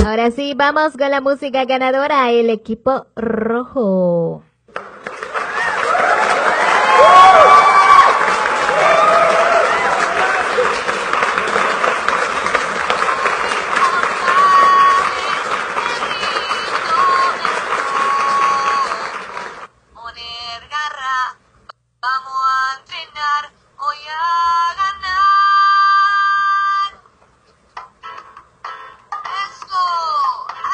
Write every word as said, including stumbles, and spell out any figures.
Ahora sí, vamos con la música ganadora, el equipo rojo.